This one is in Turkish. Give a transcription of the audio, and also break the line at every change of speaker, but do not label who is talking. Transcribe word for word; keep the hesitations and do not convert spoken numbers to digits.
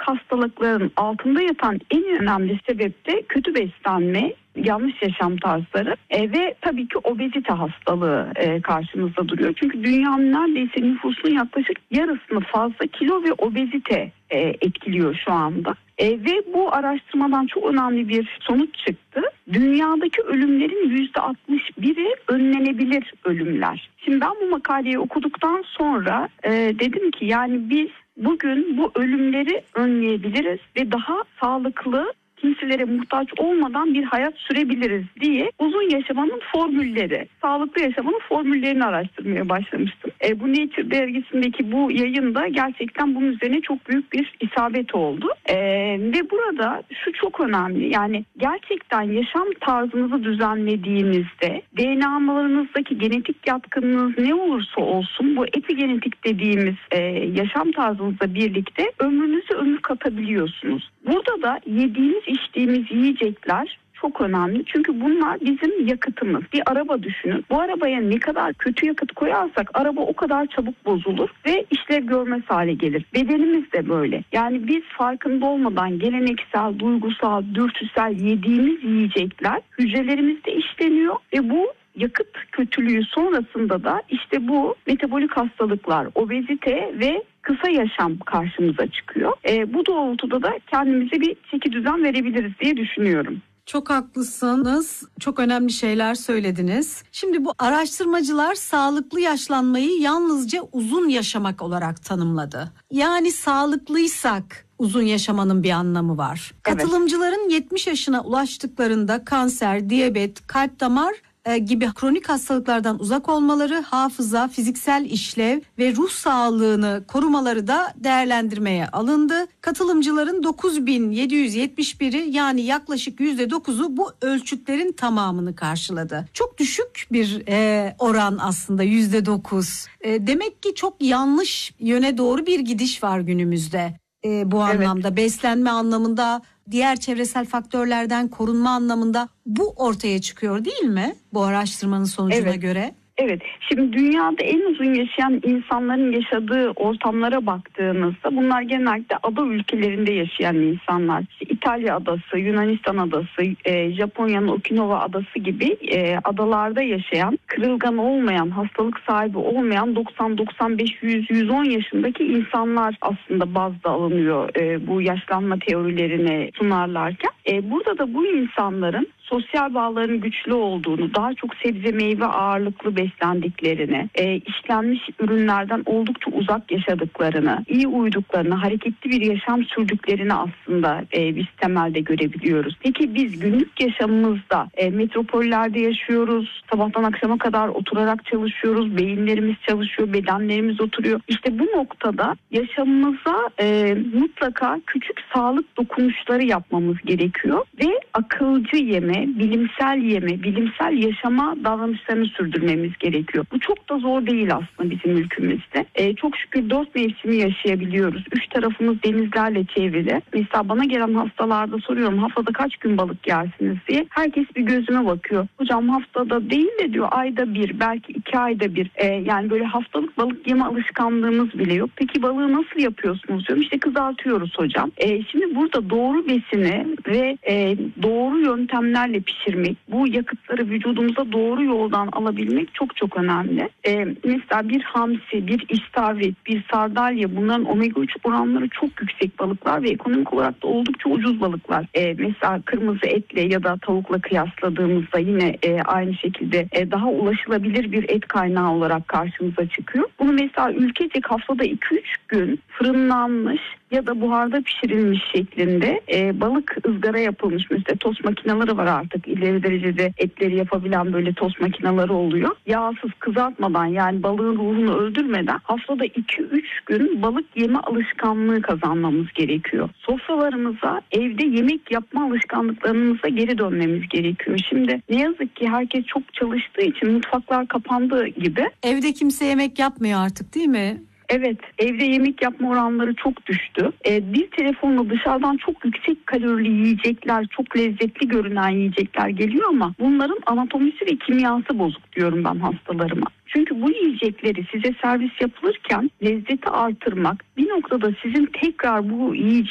hastalıkların altında yatan en önemli sebep de kötü beslenme, yanlış yaşam tarzları e, ve tabii ki obezite hastalığı e, karşımızda duruyor. Çünkü dünyanın neredeyse nüfusunun yaklaşık yarısını fazla kilo ve obezite e, etkiliyor şu anda. E, ve bu araştırmadan çok önemli bir sonuç çıktı. Dünyadaki ölümlerin yüzde altmış biri önlenebilir ölümler. Şimdi ben bu makaleyi okuduktan sonra e, dedim ki yani biz bugün bu ölümleri önleyebiliriz ve daha sağlıklı, kimselere muhtaç olmadan bir hayat sürebiliriz diye uzun yaşamanın formülleri, sağlıklı yaşamanın formüllerini araştırmaya başlamıştım. E, bu Nature dergisindeki bu yayında gerçekten bunun üzerine çok büyük bir isabet oldu. E, ve burada şu çok önemli, yani gerçekten yaşam tarzınızı düzenlediğinizde D N A'larınızdaki genetik yatkınlığınız ne olursa olsun bu epigenetik dediğimiz e, yaşam tarzınızla birlikte ömrünüze ömür katabiliyorsunuz. Burada da yediğimiz içtiğimiz yiyecekler çok önemli. Çünkü bunlar bizim yakıtımız. Bir araba düşünün. Bu arabaya ne kadar kötü yakıt koyarsak araba o kadar çabuk bozulur ve işlev görmez hale gelir. Bedenimiz de böyle. Yani biz farkında olmadan geleneksel, duygusal, dürtüsel yediğimiz yiyecekler hücrelerimizde işleniyor ve bu yakıt kötülüğü sonrasında da işte bu metabolik hastalıklar, obezite ve kısa yaşam karşımıza çıkıyor. E, bu doğrultuda da kendimize bir çeki düzen verebiliriz diye düşünüyorum.
Çok haklısınız. Çok önemli şeyler söylediniz. Şimdi bu araştırmacılar sağlıklı yaşlanmayı yalnızca uzun yaşamak olarak tanımladı. Yani sağlıklıysak uzun yaşamanın bir anlamı var. Evet. Katılımcıların yetmiş yaşına ulaştıklarında kanser, diyabet, kalp damar gibi kronik hastalıklardan uzak olmaları, hafıza, fiziksel işlev ve ruh sağlığını korumaları da değerlendirmeye alındı. Katılımcıların dokuz bin yedi yüz yetmiş biri yani yaklaşık yüzde dokuzu bu ölçütlerin tamamını karşıladı. Çok düşük bir e, oran aslında yüzde dokuz. E, demek ki çok yanlış yöne doğru bir gidiş var günümüzde. E, bu
Evet.
anlamda beslenme anlamında, diğer çevresel faktörlerden korunma anlamında bu ortaya çıkıyor değil mi bu araştırmanın sonucuna
Evet.
göre?
Evet, şimdi dünyada en uzun yaşayan insanların yaşadığı ortamlara baktığınızda bunlar genellikle ada ülkelerinde yaşayan insanlar. İşte İtalya adası, Yunanistan adası, e, Japonya'nın Okinawa adası gibi e, adalarda yaşayan, kırılgan olmayan, hastalık sahibi olmayan doksan doksan beş yüz yüz on yaşındaki insanlar aslında bazda alınıyor e, bu yaşlanma teorilerini sunarlarken. E, burada da bu insanların sosyal bağların güçlü olduğunu, daha çok sebze meyve ağırlıklı beslendiklerini, e, işlenmiş ürünlerden oldukça uzak yaşadıklarını, iyi uyuduklarını, hareketli bir yaşam sürdüklerini aslında e, biz temelde görebiliyoruz. Peki biz günlük yaşamımızda e, metropollerde yaşıyoruz, sabahtan akşama kadar oturarak çalışıyoruz, beyinlerimiz çalışıyor, bedenlerimiz oturuyor. İşte bu noktada yaşamımıza e, mutlaka küçük sağlık dokunuşları yapmamız gerekiyor ve akılcı yeme, bilimsel yeme, bilimsel yaşama davranışlarını sürdürmemiz gerekiyor. Bu çok da zor değil aslında bizim ülkemizde. Ee, çok şükür dört mevsimi yaşayabiliyoruz. Üç tarafımız denizlerle çevrili. Mesela bana gelen hastalarda soruyorum haftada kaç gün balık yersiniz diye. Herkes bir gözüme bakıyor. Hocam haftada değil de diyor ayda bir, belki iki ayda bir. Ee, yani böyle haftalık balık yeme alışkanlığımız bile yok. Peki balığı nasıl yapıyorsunuz diyorum. İşte kızartıyoruz hocam. Ee, şimdi burada doğru besini ve e, doğru yöntemler pişirmek, bu yakıtları vücudumuza doğru yoldan alabilmek çok çok önemli. Ee, mesela bir hamsi, bir istavrit, bir sardalya, bunların omega üç oranları çok yüksek balıklar ve ekonomik olarak da oldukça ucuz balıklar. Ee, mesela kırmızı etle ya da tavukla kıyasladığımızda yine e, aynı şekilde e, daha ulaşılabilir bir et kaynağı olarak karşımıza çıkıyor. Bunu mesela ülkecek haftada iki üç gün fırınlanmış ya da buharda pişirilmiş şeklinde e, balık ızgara yapılmış, mesela tost makineleri var artık, ileri derecede etleri yapabilen böyle tost makineleri oluyor. Yağsız, kızartmadan, yani balığın ruhunu öldürmeden haftada iki üç gün balık yeme alışkanlığı kazanmamız gerekiyor. Sofralarımıza, evde yemek yapma alışkanlıklarımıza geri dönmemiz gerekiyor. Şimdi ne yazık ki herkes çok çalıştığı için mutfaklar kapandığı gibi.
Evde kimse yemek yapmıyor artık değil mi?
Evet, evde yemek yapma oranları çok düştü. Ee, bir telefonla dışarıdan çok yüksek kalorili yiyecekler, çok lezzetli görünen yiyecekler geliyor ama bunların anatomisi ve kimyası bozuk diyorum ben hastalarıma. Çünkü bu yiyecekleri size servis yapılırken lezzeti artırmak, bir noktada sizin tekrar bu yiyecekleri